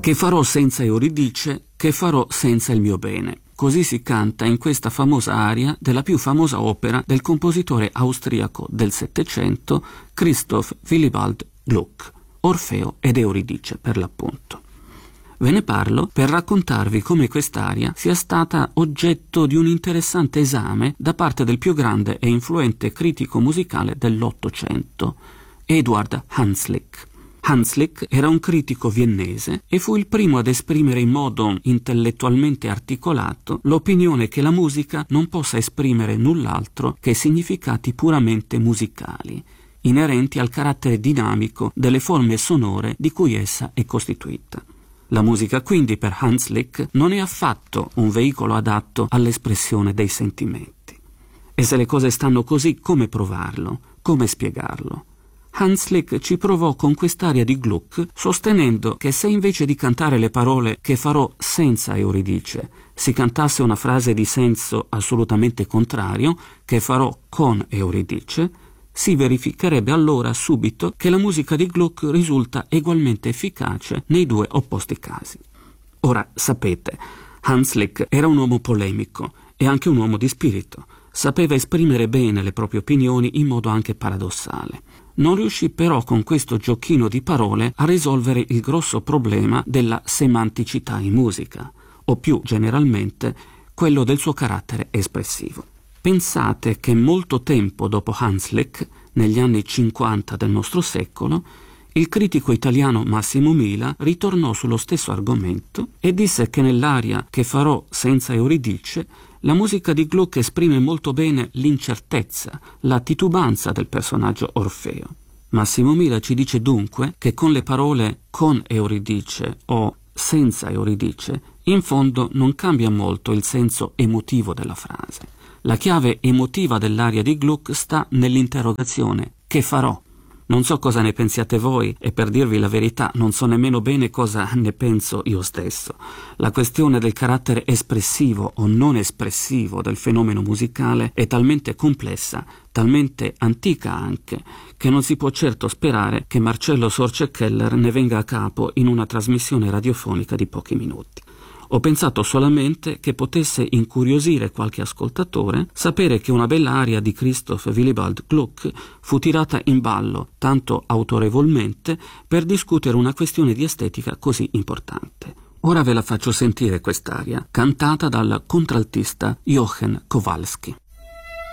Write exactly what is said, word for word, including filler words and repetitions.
Che farò senza Euridice, che farò senza il mio bene. Così si canta in questa famosa aria della più famosa opera del compositore austriaco del Settecento, Christoph Willibald Gluck, Orfeo ed Euridice per l'appunto. Ve ne parlo per raccontarvi come quest'aria sia stata oggetto di un interessante esame da parte del più grande e influente critico musicale dell'Ottocento, Eduard Hanslick. Hanslick era un critico viennese e fu il primo ad esprimere in modo intellettualmente articolato l'opinione che la musica non possa esprimere null'altro che significati puramente musicali, inerenti al carattere dinamico delle forme sonore di cui essa è costituita. La musica quindi per Hanslick non è affatto un veicolo adatto all'espressione dei sentimenti. E se le cose stanno così, come provarlo? Come spiegarlo? Hanslick ci provò con quest'aria di Gluck, sostenendo che se invece di cantare le parole che farò senza Euridice si cantasse una frase di senso assolutamente contrario, che farò con Euridice, si verificherebbe allora subito che la musica di Gluck risulta egualmente efficace nei due opposti casi. Ora, sapete, Hanslick era un uomo polemico e anche un uomo di spirito. Sapeva esprimere bene le proprie opinioni in modo anche paradossale. Non riuscì però con questo giochino di parole a risolvere il grosso problema della semanticità in musica, o più generalmente quello del suo carattere espressivo. Pensate che molto tempo dopo Hanslick, negli anni cinquanta del nostro secolo, il critico italiano Massimo Mila ritornò sullo stesso argomento e disse che nell'aria che farò senza Euridice la musica di Gluck esprime molto bene l'incertezza, la titubanza del personaggio Orfeo. Massimo Mila ci dice dunque che con le parole con Euridice o senza Euridice in fondo non cambia molto il senso emotivo della frase. La chiave emotiva dell'aria di Gluck sta nell'interrogazione che farò. Non so cosa ne pensiate voi e per dirvi la verità non so nemmeno bene cosa ne penso io stesso. La questione del carattere espressivo o non espressivo del fenomeno musicale è talmente complessa, talmente antica anche, che non si può certo sperare che Marcello Sorce-Keller ne venga a capo in una trasmissione radiofonica di pochi minuti. Ho pensato solamente che potesse incuriosire qualche ascoltatore sapere che una bella aria di Christoph Willibald Gluck fu tirata in ballo tanto autorevolmente per discutere una questione di estetica così importante. Ora ve la faccio sentire quest'aria, cantata dal contraltista Jochen Kowalski.